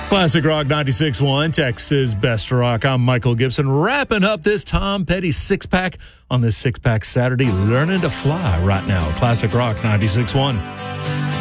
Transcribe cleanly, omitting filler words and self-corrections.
Classic Rock 96.1, Texas Best Rock. I'm Michael Gibson, wrapping up this Tom Petty six-pack on this six-pack Saturday. Learning to fly right now. Classic Rock 96.1.